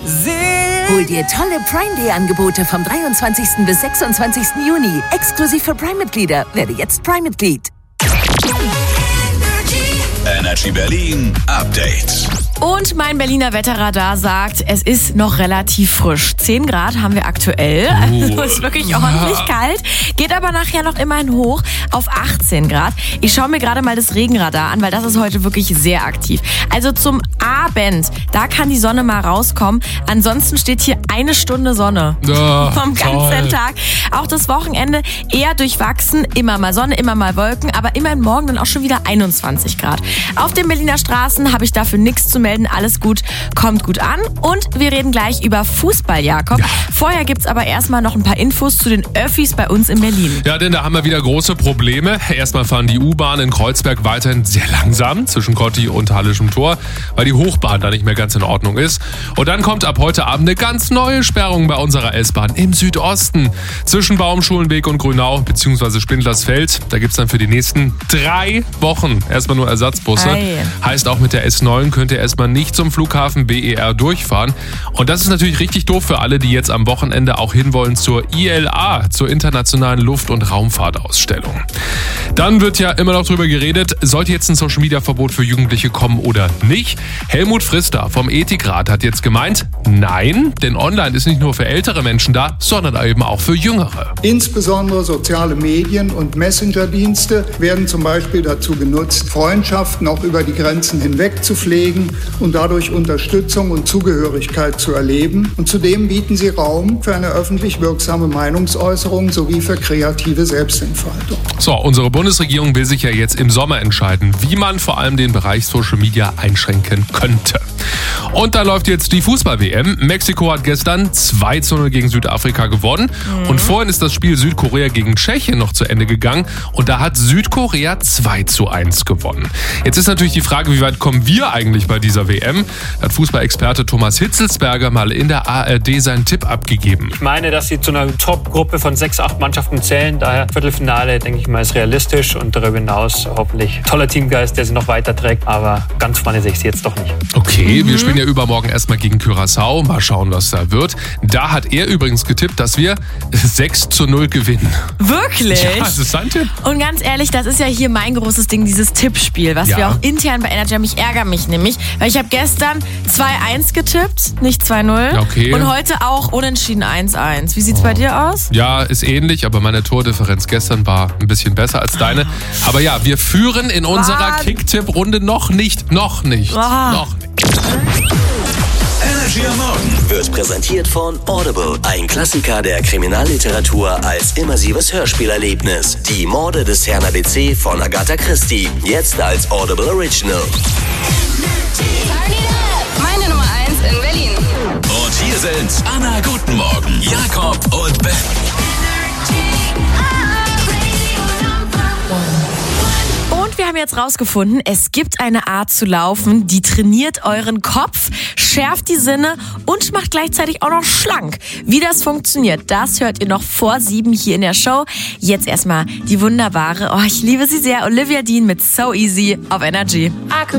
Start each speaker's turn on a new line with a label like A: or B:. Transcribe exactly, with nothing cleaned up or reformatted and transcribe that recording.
A: Hol dir tolle Prime Day Angebote vom dreiundzwanzigsten bis sechsundzwanzigsten Juni. Exklusiv für Prime-Mitglieder. Werde jetzt Prime-Mitglied.
B: Energy Berlin Update.
C: Und mein Berliner Wetterradar sagt, es ist noch relativ frisch. zehn Grad haben wir aktuell, also uh. ist wirklich ordentlich kalt. Geht aber nachher noch immerhin hoch auf achtzehn Grad. Ich schaue mir gerade mal das Regenradar an, weil das ist heute wirklich sehr aktiv. Also zum Abend, da kann die Sonne mal rauskommen. Ansonsten steht hier eine Stunde Sonne
D: oh,
C: vom ganzen
D: toll.
C: Tag. Auch das Wochenende eher durchwachsen. Immer mal Sonne, immer mal Wolken, aber immerhin morgen dann auch schon wieder einundzwanzig Grad. Auf den Berliner Straßen habe ich dafür nichts zu melden. Alles gut, kommt gut an. Und wir reden gleich über Fußball, Jakob. Ja. Vorher gibt's aber erstmal noch ein paar Infos zu den Öffis bei uns in Berlin.
D: Ja, denn da haben wir wieder große Probleme. Erstmal fahren die U-Bahnen in Kreuzberg weiterhin sehr langsam zwischen Kotti und Hallischem Tor, weil die Hochbahn da nicht mehr ganz in Ordnung ist. Und dann kommt ab heute Abend eine ganz neue Sperrung bei unserer S-Bahn im Südosten. Zwischen Baumschulenweg und Grünau bzw. Spindlersfeld. Da gibt's dann für die nächsten drei Wochen erstmal nur Ersatzbusse.
C: Ei.
D: Heißt, auch mit der S neun könnt ihr erstmal nicht zum Flughafen B E R durchfahren. Und das ist natürlich richtig doof für alle, die jetzt am Wochenende auch hinwollen zur I L A, zur Internationalen Luft- und Raumfahrtausstellung. Dann wird ja immer noch drüber geredet, sollte jetzt ein Social-Media-Verbot für Jugendliche kommen oder nicht? Helmut Frister vom Ethikrat hat jetzt gemeint, nein, denn online ist nicht nur für ältere Menschen da, sondern eben auch für Jüngere.
E: Insbesondere soziale Medien und Messenger-Dienste werden zum Beispiel dazu genutzt, Freundschaften auch über die Grenzen hinweg zu pflegen und dadurch Unterstützung und Zugehörigkeit zu erleben. Und zudem bieten sie Raum für eine öffentlich wirksame Meinungsäußerung sowie für kreative Selbstentfaltung.
D: So, unsere Bundesregierung will sich ja jetzt im Sommer entscheiden, wie man vor allem den Bereich Social Media einschränken könnte. Und da läuft jetzt die Fußball-W M. Mexiko hat gestern zwei zu null gegen Südafrika gewonnen. Mhm. Und vorhin ist das Spiel Südkorea gegen Tschechien noch zu Ende gegangen. Und da hat Südkorea zwei zu eins gewonnen. Jetzt ist natürlich die Frage, wie weit kommen wir eigentlich bei dieser W M? Da hat Fußballexperte Thomas Hitzelsberger mal in der A R D seinen Tipp abgegeben.
F: Ich meine, dass sie zu einer Top-Gruppe von sechs, acht Mannschaften zählen. Daher Viertelfinale, denke ich mal, ist realistisch. Und darüber hinaus hoffentlich toller Teamgeist, der sie noch weiterträgt. Aber ganz vorne sehe ich sie jetzt doch nicht.
D: Okay, mhm. wir spielen ja übermorgen erstmal gegen Curaçao. Mal schauen, was da wird. Da hat er übrigens getippt, dass wir sechs zu null gewinnen.
C: Wirklich?
D: Ja, das ist sein Tipp.
C: Und ganz ehrlich, das ist ja hier mein großes Ding, dieses Tippspiel, was
D: ja.
C: wir auch intern bei Energy haben. Ich ärgere mich nämlich, weil ich habe gestern zwei eins getippt, nicht zwei null.
D: Okay.
C: Und heute auch unentschieden eins eins. Wie sieht's oh. bei dir aus?
D: Ja, ist ähnlich, aber meine Tordifferenz gestern war ein bisschen besser als deine. Aber ja, wir führen in unserer Kick-Tipp-Runde noch nicht, noch nicht, oh. noch nicht.
B: Energy am Morgen
G: wird präsentiert von Audible. Ein Klassiker der Kriminalliteratur als immersives Hörspielerlebnis. Die Morde des Herrn A B C von Agatha Christie. Jetzt als Audible Original.
H: Meine Nummer eins in Berlin.
B: Und hier sind Anna, guten Morgen, Jakob und Ben.
C: Und wir haben jetzt rausgefunden, es gibt eine Art zu laufen, die trainiert euren Kopf, schärft die Sinne und macht gleichzeitig auch noch schlank. Wie das funktioniert, das hört ihr noch vor sieben hier in der Show. Jetzt erstmal die wunderbare, oh ich liebe sie sehr, Olivia Dean mit So Easy auf Energy.